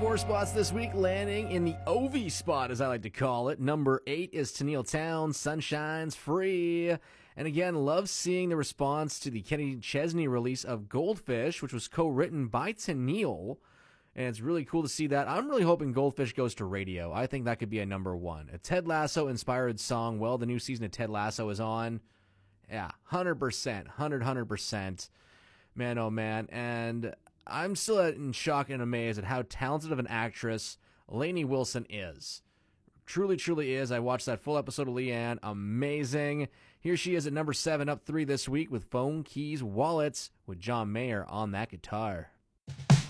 4 spots this week, landing in the Ovi spot, as I like to call it. Number 8 is Tennille Townes, Sunshine's Free. And again, love seeing the response to the Kenny Chesney release of Goldfish, which was co-written by Tennille. And it's really cool to see that. I'm really hoping Goldfish goes to radio. I think that could be a number 1. A Ted Lasso-inspired song. Well, the new season of Ted Lasso is on. Yeah, 100%. 100%. Man, oh man. And I'm still in shock and amazed at how talented of an actress Lainey Wilson is. Truly, truly is. I watched that full episode of Leanne. Amazing. Here she is at number 7, up 3 this week with Phone Keys Wallets with John Mayer on that guitar.